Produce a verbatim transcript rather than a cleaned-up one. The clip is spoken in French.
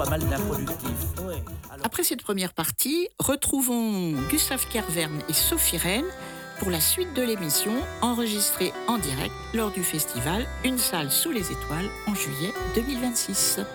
Pas mal d'improductifs. Ouais. Alors, Après cette première partie, retrouvons Gustave Kervern et Sophie Rennes pour la suite de l'émission, enregistrée en direct lors du festival Une salle sous les étoiles en juillet deux mille vingt-six.